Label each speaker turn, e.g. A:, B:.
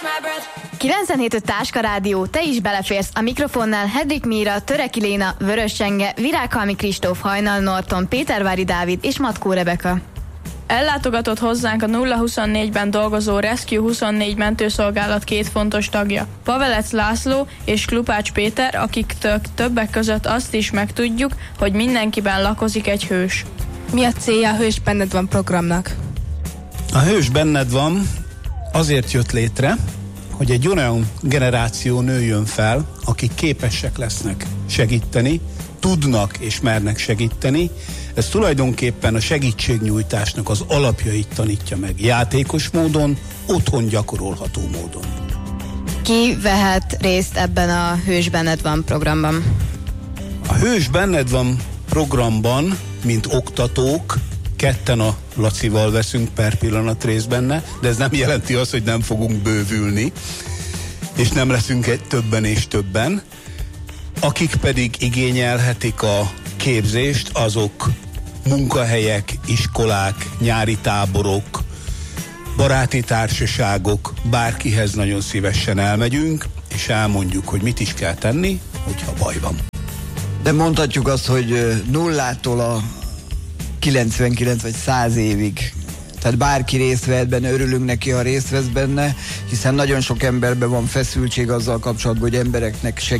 A: 97.5 Táska Rádió, te is beleférsz. A mikrofonnál Hedrik Míra, Töreki Léna, Vörös Csenge, Virághalmi Kristóf, Hajnal Norton, Pétervári Dávid és Matkó Rebeka.
B: Ellátogatott hozzánk a 024-ben dolgozó Rescue 24 mentőszolgálat két fontos tagja, Pavelec László és Klupács Péter, akiktől többek között azt is megtudjuk, hogy mindenkiben lakozik egy hős.
C: Mi a célja a Hős Benned Van programnak?
D: A Hős Benned Van azért jött létre, hogy egy olyan generáció nőjön fel, akik képesek lesznek segíteni, tudnak és mernek segíteni. Ez tulajdonképpen a segítségnyújtásnak az alapjait tanítja meg játékos módon, otthon gyakorolható módon.
A: Ki vehet részt ebben a Hős Benned Van programban?
D: A Hős Benned Van programban, mint oktatók, ketten a Lacival veszünk per pillanat részt benne, de ez nem jelenti azt, hogy nem fogunk bővülni, és nem leszünk többen és többen. Akik pedig igényelhetik a képzést, azok munkahelyek, iskolák, nyári táborok, baráti társaságok, bárkihez nagyon szívesen elmegyünk, és elmondjuk, hogy mit is kell tenni, hogyha baj van.
E: De mondhatjuk azt, hogy nullától a 99 vagy 100 évig. Tehát bárki részt vehet benne, örülünk neki, ha részt vesz benne, hiszen nagyon sok emberben van feszültség azzal kapcsolatban, hogy embereknek